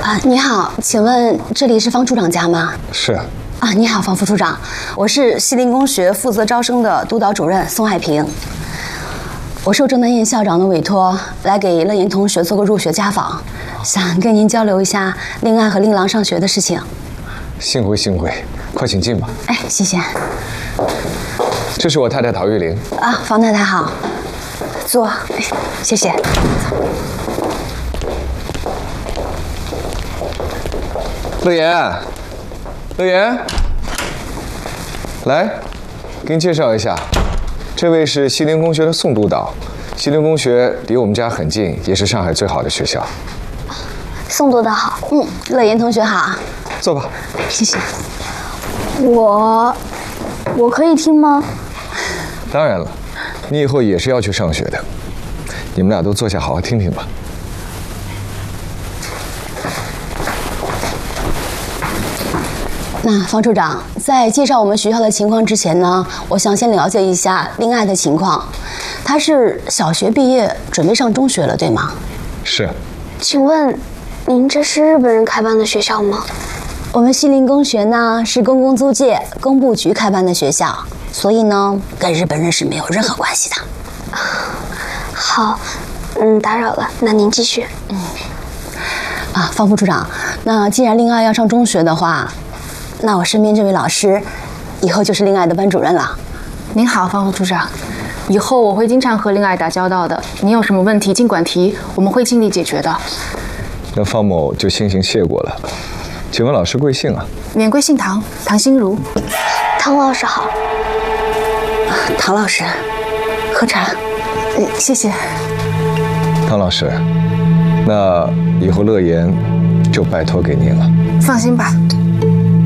你好，请问这里是方处长家吗？ 是。 啊，你好，方副处长，我是西林公学负责招生的督导主任宋爱萍。我受郑南燕校长的委托，来给乐言同学做个入学家访，想跟您交流一下令爱和令郎上学的事情。 幸会幸会，快请进吧。 哎，谢谢。 这是我太太陶玉玲。 啊，方太太好，坐，谢谢。 乐言，乐言，来，给你介绍一下，这位是西林公学的宋督导。西林公学离我们家很近，也是上海最好的学校。 宋督导好，乐言同学好。 坐吧。 谢谢。 我可以听吗？ 当然了，你以后也是要去上学的。你们俩都坐下，好好听听吧。 那方处长在介绍我们学校的情况之前呢，我想先了解一下令爱的情况。她是小学毕业，准备上中学了，对吗？ 是。 请问，您这是日本人开办的学校吗？ 我们西林公学呢是公共租界工部局开办的学校，所以呢跟日本人是没有任何关系的。 好，打扰了，那您继续。 方副处长，那既然令爱要上中学的话，那我身边这位老师，以后就是令爱的班主任了。 您好，方副处长，以后我会经常和令爱打交道的。您有什么问题尽管提，我们会尽力解决的。 那方某就先行谢过了。请问老师贵姓啊？ 免贵姓唐，唐心如。 唐老师好。 唐老师，喝茶。 谢谢。 唐老师，那以后乐言就拜托给您了。 放心吧。